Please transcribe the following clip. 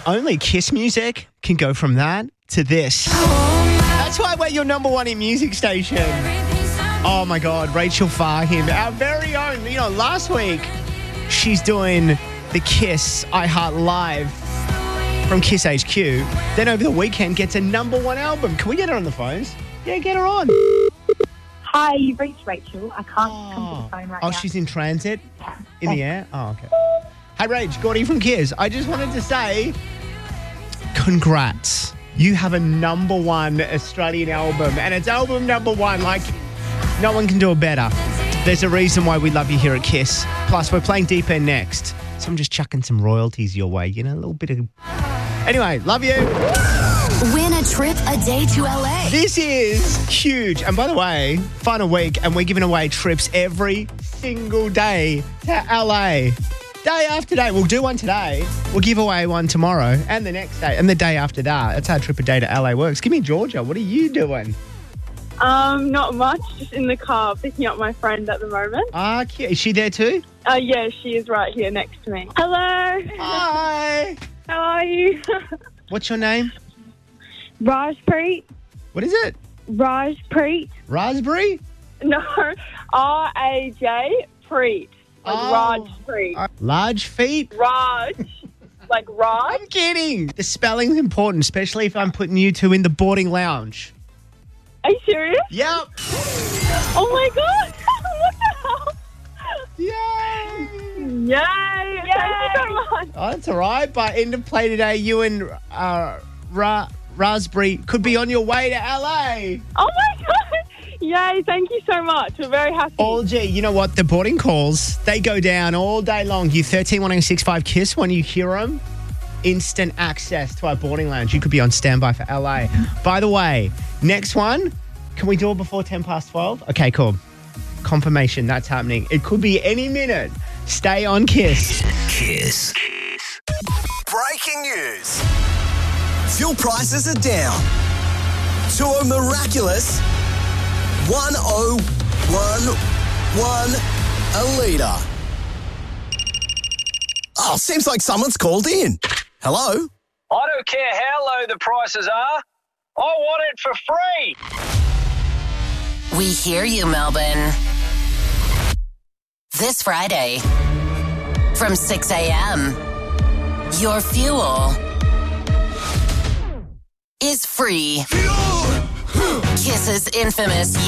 only Kiss music can go from that to this. That's why we're your number one in music station. Oh my God, Rachel Fahim, our very own. You know, last week she's doing the Kiss iHeart Live from Kiss HQ. Then over the weekend gets a number one album. Can we get her on the phones? Yeah, get her on. Hi, you've reached Rachel. I can't come to the phone right now. Oh, she's in transit? In the air? Oh, okay. Hey, Rach, Gordy from Kiss. I just wanted to say, congrats. You have a number one Australian album, and it's album number one. Like, no one can do it better. There's a reason why we love you here at Kiss. Plus, we're playing Deep End next. So I'm just chucking some royalties your way, you know, a little bit of... Anyway, love you. Win a trip a day to LA. This is huge. And by the way, final week, and we're giving away trips every single day to LA. Day after day. We'll do one today. We'll give away one tomorrow and the next day and the day after that. That's how trip a day to LA works. Give me Georgia. What are you doing? Not much. Just in the car picking up my friend at the moment. Ah, cute. Is she there too? Yeah, she is right here next to me. Hello. Hi. How are you? What's your name? Rajpreet. What is it? Rajpreet. Raspberry? No, R-A-J Preet. Like Rajpreet. Large feet? Raj. Like Raj. I'm kidding. The spelling's important, especially if I'm putting you two in the boarding lounge. Are you serious? Yep. Oh my God. What the hell? Yay. Yay. Thank you so much. Oh, that's all right. By end of play today, you and Raspberry could be on your way to LA. Oh my God. Yay, thank you so much. We're very happy. Oh, gee, you know what? The boarding calls, they go down all day long. You 13-1065 KISS, when you hear them, instant access to our boarding lounge. You could be on standby for LA. By the way, next one, can we do it before 10 past 12? Okay, cool. Confirmation, that's happening. It could be any minute. Stay on KISS. Kiss. Breaking news. Fuel prices are down to a miraculous 101.1 a litre. Oh, seems like someone's called in. Hello? I don't care how low the prices are. I want it for free. We hear you, Melbourne. This Friday, from 6 a.m., your fuel is free. Kiss's infamous